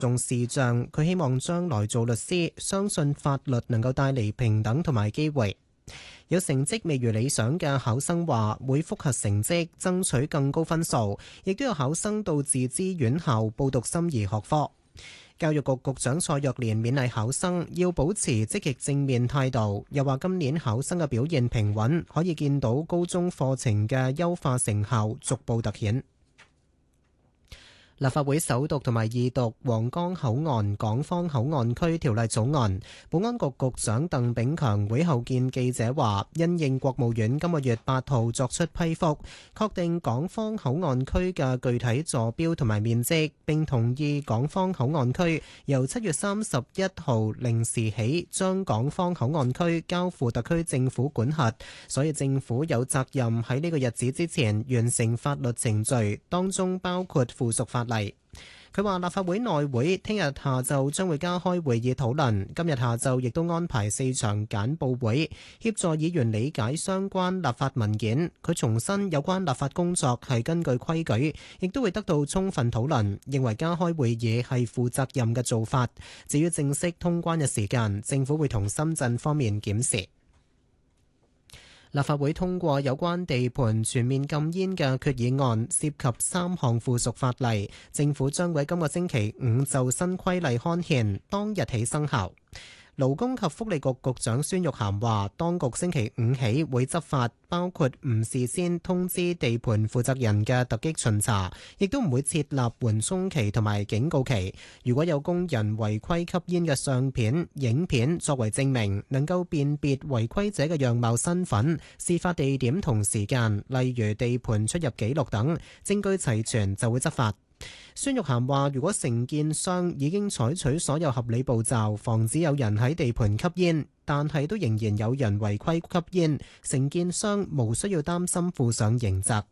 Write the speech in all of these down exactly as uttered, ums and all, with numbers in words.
重視像，佢希望將來做律師，相信法律能夠帶嚟平等同埋機會。有成績未如理想嘅考生話會複核成績，爭取更高分數，亦都有考生到自資院校報讀心儀學科。教育局局長蔡若蓮勉勵考生要保持積極正面態度，又話今年考生嘅表現平穩，可以見到高中課程嘅優化成效逐步突顯。立法會首讀同埋二讀皇崗口岸港方口岸區條例草案，保安局局長鄧炳強會後見記者話，因應國務院今個月八號作出批覆，確定港方口岸區嘅具體坐標同埋面積，並同意港方口岸區由七月三十一號零時起將港方口岸區交付特區政府管轄，所以政府有責任喺呢個日子之前完成法律程序，當中包括附屬法例。佢話立法會內會聽日下晝將會加開會議討論，今日下晝亦都安排四場簡報會，協助議員理解相關立法文件。佢重申有關立法工作係根據規矩，亦都會得到充分討論，認為加開會議係負責任嘅做法。至於正式通關嘅時間，政府會同深圳方面檢視。立法會通過有關地盤全面禁煙嘅決議案，涉及三項附屬法例，政府將會今個星期五就新規例刊憲，當日起生效。勞工及福利局局長孫玉菡話，當局星期五起會執法，包括唔事先通知地盤負責人嘅突擊巡查，亦都唔會設立緩衝期同埋警告期。如果有工人違規吸煙嘅相片、影片作為證明，能夠辨別違規者嘅樣貌、身份、事發地點同時間，例如地盤出入記錄等，證據齊全就會執法。孫玉菡話，如果承建商已經採取所有合理步驟，防止有人喺地盤吸煙，但係都仍然有人違規吸煙，承建商無需要擔心負上刑責。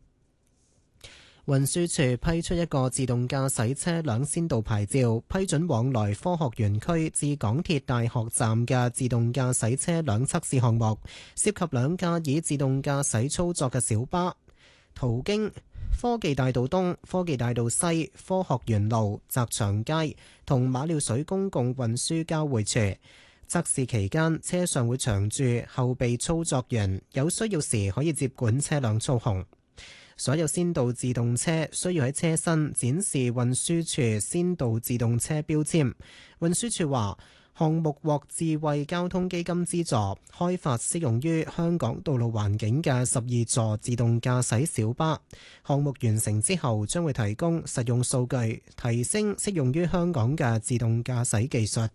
運輸署批出一個自動駕駛車輛先導牌照，批准往來科學園區至港鐵大學站嘅自動駕駛車輛測試項目，涉及兩架以自動駕駛操作嘅小巴，途經科技大道東、科技大道西、科學園路、澤祥街同馬料水公共運輸交匯處。測試期間，車上會長駐後備操作員，有需要時可以接管車輛操控。所有先導自動車需要喺車身展示運輸署先導自動車標籤。運輸署話，項目獲智慧交通基金資助，開發適用於香港道路環境嘅十二座自動駕駛小巴。項目完成之後，將會提供實用數據，提升適用於香港嘅自動駕駛技術。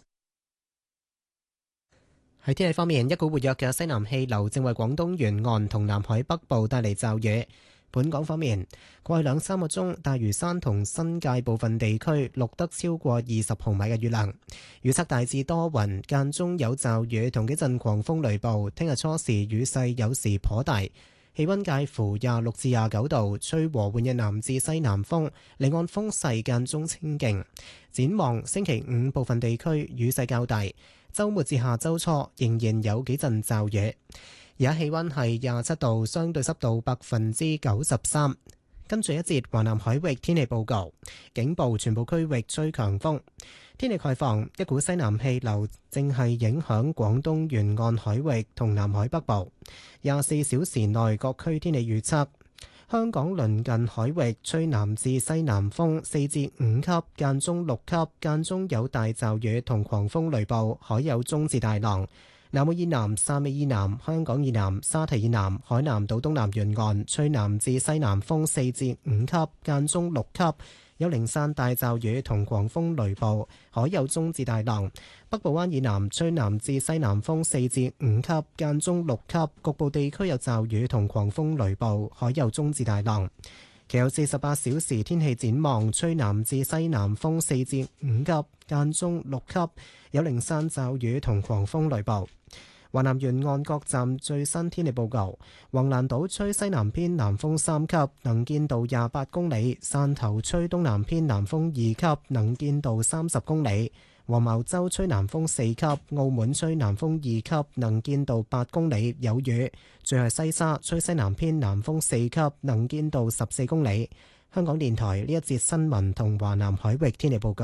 喺天氣方面，一股活躍嘅西南氣流正為廣東沿岸同南海北部帶嚟驟雨。本港方面，過去兩三個鐘，大嶼山同新界部分地區錄得超過二十毫米嘅雨量。預測大致多雲，間中有驟雨同幾陣狂風雷暴。聽日初時雨勢有時頗大，氣溫介乎廿六至廿九度，吹和緩嘅南至西南風，離岸風勢間中清勁。展望星期五部分地區雨勢較大，週末至下週初仍然有幾陣驟雨。而家氣溫係廿七度，相對濕度百分之九十三。跟住一節華南海域天氣報告，警報全部區域吹強風。天氣概況，一股西南氣流正係影響廣東沿岸海域同南海北部。廿四小時內各區天氣預測：香港鄰近海域吹南至西南風四至五級，間中六級，間中有大驟雨同狂風雷暴，海有中至大浪。南澳以南、汕尾以南、香港以南、沙堤以南、海南島東南沿岸吹南至西南風四至五級，間中六級，有零散大驟雨同狂風雷暴，海有中至大浪。北部灣以南吹南至西南風四至五級，間中六級，局部地區有驟雨同狂風雷暴，海有中至大浪。其後四十八小時天氣展望，吹南至西南風四至五級，間中六級，有零散驟雨同狂風雷暴。華南沿岸各站最新天氣報告：橫瀾島吹西南偏南風三級，能見度廿八公里；汕頭吹東南偏南風二級，能見度三十公里；黃茅洲吹南風四級；澳門吹南風二級，能見度八公里，有雨。最後西沙吹西南偏南風四級，能見度十四公里。香港電台呢一節新聞同華南海域天氣報告。